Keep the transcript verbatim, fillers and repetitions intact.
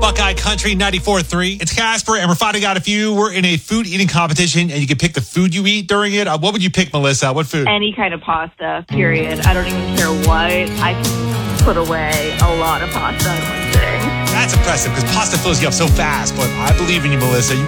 Buckeye Country ninety-four three. It's Casper, and we're finding out if you were in a food eating competition and you could pick the food you eat during it. Uh, what would you pick, Melissa? What food? Any kind of pasta, period. I don't even care what. I can put away a lot of pasta in one thing. That's impressive because pasta fills you up so fast, but I believe in you, Melissa. You